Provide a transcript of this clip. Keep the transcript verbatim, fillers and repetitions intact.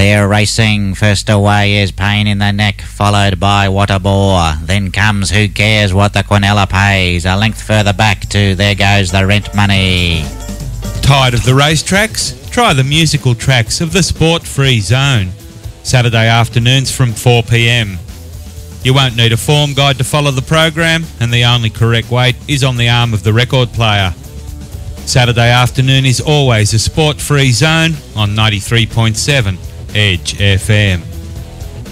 They're racing. First away is Pain in the Neck, followed by What a Bore. Then comes Who Cares What the Quinella Pays. A length further back to There Goes the Rent Money. Tired of the racetracks? Try the musical tracks of the Sport-Free Zone. Saturday afternoons from four p m. You won't need a form guide to follow the program, and the only correct weight is on the arm of the record player. Saturday afternoon is always a Sport-Free Zone on ninety-three point seven Edge F M.